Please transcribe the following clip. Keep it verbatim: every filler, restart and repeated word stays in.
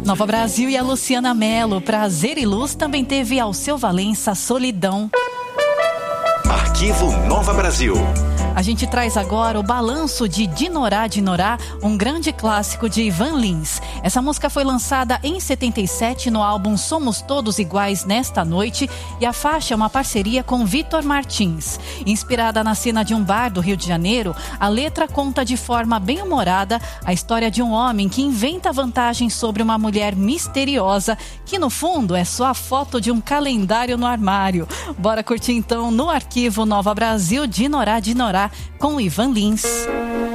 Nova Brasil e a Luciana Mello, Prazer e Luz, também teve Alceu Valença, Solidão. Arquivo Nova Brasil. A gente traz agora o balanço de Dinorá Dinorá, um grande clássico de Ivan Lins. Essa música foi lançada em setenta e sete no álbum Somos Todos Iguais Nesta Noite, e a faixa é uma parceria com Vitor Martins. Inspirada na cena de um bar do Rio de Janeiro, a letra conta de forma bem humorada a história de um homem que inventa vantagens sobre uma mulher misteriosa, que no fundo é só a foto de um calendário no armário. Bora curtir então no Arquivo Nova Brasil, Dinorá Dinorá, com Ivan Lins.